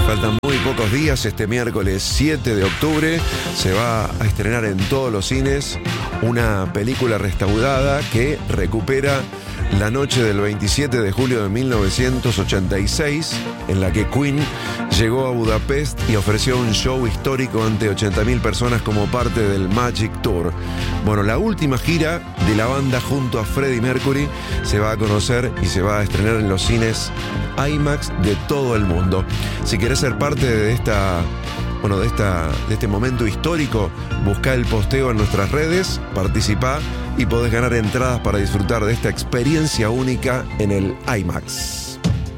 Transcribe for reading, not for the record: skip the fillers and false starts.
Faltan muy pocos días, este miércoles 7 de octubre se va a estrenar en todos los cines una película restaurada que recupera la noche del 27 de julio de 1986, en la que Queen llegó a Budapest y ofreció un show histórico ante 80.000 personas como parte del Magic Tour. Bueno, la última gira de la banda junto a Freddie Mercury se va a conocer y se va a estrenar en los cines IMAX de todo el mundo. Si querés ser parte de este momento histórico, buscá el posteo en nuestras redes, participá y podés ganar entradas para disfrutar de esta experiencia única en el IMAX.